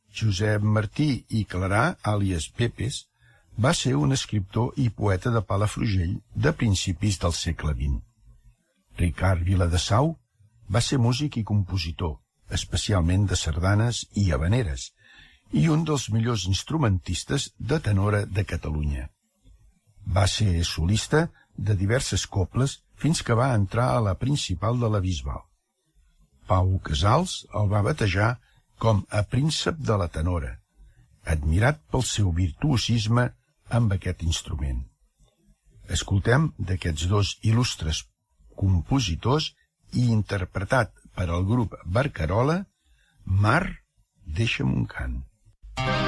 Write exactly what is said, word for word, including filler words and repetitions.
Josep Martí i Clarà, àlies Pepes, va ser un escriptor i poeta de Palafrugell de principis del segle vint. Ricard Viladesau va ser músic i compositor, especialment de sardanes i havaneres, i un dels millors instrumentistes de tenora de Catalunya. Va ser solista de diverses cobles fins que va entrar a la principal de la Bisbal. Pau Casals el va batejar com a príncep de la tenora, admirat pel seu virtuosisme amb aquest instrument. Escoltem d'aquests dos il·lustres compositors i interpretat per al grup Barcarola, Mar, deixa'm un cant.